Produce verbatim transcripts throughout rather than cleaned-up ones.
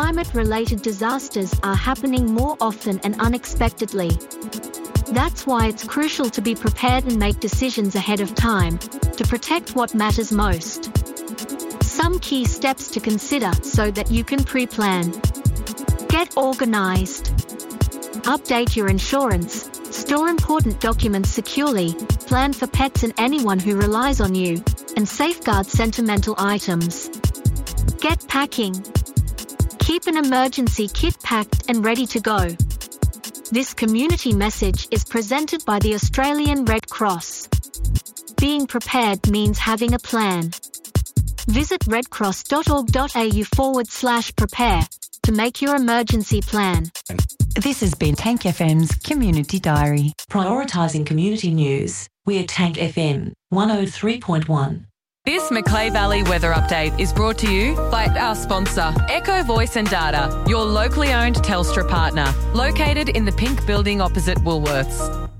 climate-related disasters are happening more often and unexpectedly. That's why it's crucial to be prepared and make decisions ahead of time to protect what matters most. Some key steps to consider so that you can pre-plan. Get organized. Update your insurance. Store important documents securely. Plan for pets and anyone who relies on you. And safeguard sentimental items. Get packing. Keep an emergency kit packed and ready to go. This community message is presented by the Australian Red Cross. Being prepared means having a plan. Visit redcross.org.au forward slash prepare to make your emergency plan. This has been Tank F M's Community Diary. Prioritising community news. We're Tank F M one oh three point one. This Macleay Valley weather update is brought to you by our sponsor, Echo Voice and Data, your locally owned Telstra partner, located in the pink building opposite Woolworths.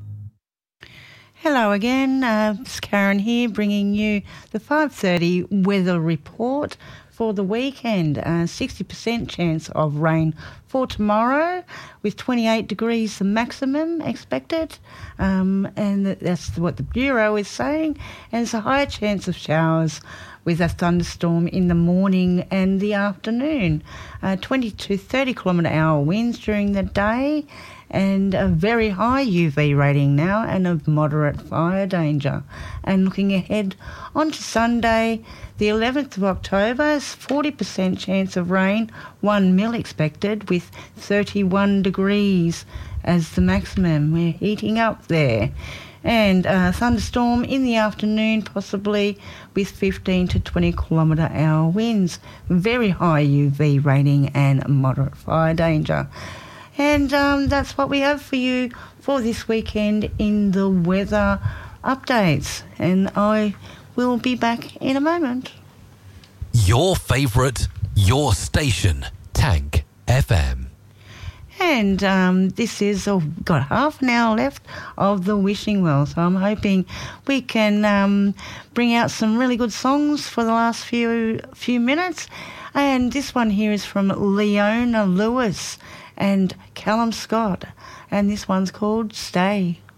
Hello again, uh, it's Karen here bringing you the five thirty weather report for the weekend. Uh, sixty percent chance of rain for tomorrow with twenty-eight degrees the maximum expected, um, and that's what the Bureau is saying. And there's a higher chance of showers with a thunderstorm in the morning and the afternoon. Uh, twenty to thirty kilometre hour winds during the day, and a very high U V rating now and of moderate fire danger. And looking ahead onto Sunday, the eleventh of October, forty percent chance of rain, one mil expected with thirty-one degrees as the maximum. We're heating up there. And a thunderstorm in the afternoon, possibly with fifteen to twenty kilometre hour winds. Very high U V rating and moderate fire danger. And um, that's what we have for you for this weekend in the weather updates. And I will be back in a moment. Your favourite, your station, Tank F M. And um, this is, oh, we've got half an hour left of the Wishing Well. So I'm hoping we can um, bring out some really good songs for the last few few minutes. And this one here is from Leona Lewis and Callum Scott. And this one's called Stay.